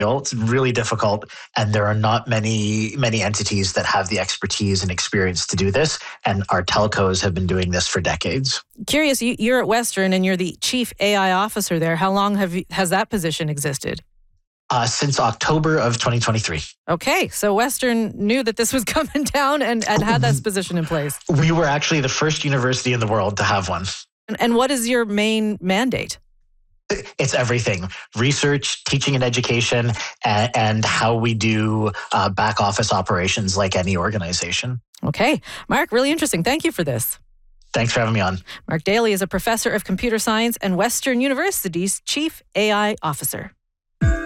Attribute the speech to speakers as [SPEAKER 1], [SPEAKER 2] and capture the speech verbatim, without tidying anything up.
[SPEAKER 1] It's really difficult, and there are not many many entities that have the expertise and experience to do this, and our telcos have been doing this for decades.
[SPEAKER 2] Curious, you, you're at Western and you're the chief A I officer there. How long have you, has that position existed?
[SPEAKER 1] Uh, since October of twenty twenty-three.
[SPEAKER 2] Okay, so Western knew that this was coming down and, and had that position in place.
[SPEAKER 1] We were actually the first university in the world to have one.
[SPEAKER 2] And, and what is your main mandate?
[SPEAKER 1] It's everything: research, teaching and education, and, and how we do uh, back office operations like any organization.
[SPEAKER 2] Okay. Mark, really interesting. Thank you for this.
[SPEAKER 1] Thanks for having me on.
[SPEAKER 2] Mark Daly is a professor of computer science and Western University's chief A I officer.